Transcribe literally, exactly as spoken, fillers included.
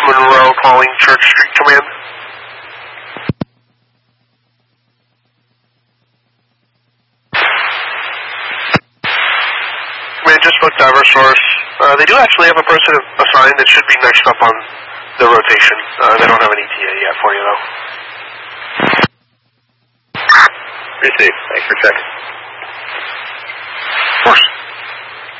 Monroe calling Church Street Command. Command just booked Eversource. Uh, they do actually have a person assigned that should be next up on the rotation. Uh, they don't have an E T A yet for you, though. Received. Thanks for checking.